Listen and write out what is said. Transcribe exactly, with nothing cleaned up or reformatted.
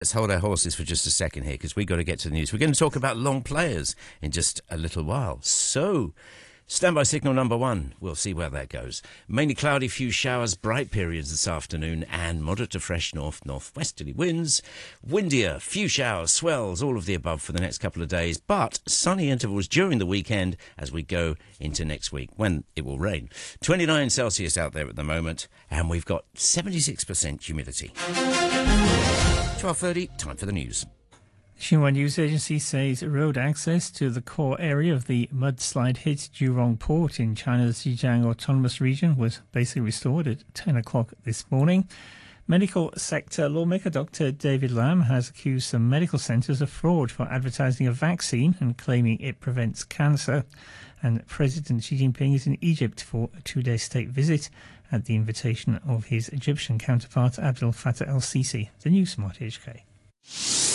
Let's hold our horses for just a second here because we've got to get to the news. We're going to talk about long players in just a little while. So, standby signal number one. We'll see where that goes. Mainly cloudy, few showers, bright periods this afternoon, and moderate to fresh north-northwesterly winds. Windier, few showers, swells, all of the above for the next couple of days, but sunny intervals during the weekend as we go into next week when it will rain. twenty-nine Celsius out there at the moment, and we've got seventy-six percent humidity. twelve thirty, time for the news. Xinhua News Agency says road access to the core area of the mudslide-hit Jurong port in China's Xinjiang Autonomous Region was basically restored at ten o'clock this morning. Medical sector lawmaker Doctor David Lam has accused some medical centres of fraud for advertising a vaccine and claiming it prevents cancer. And President Xi Jinping is in Egypt for a two-day state visit at the invitation of his Egyptian counterpart Abdel Fattah el-Sisi. The news from R T H K.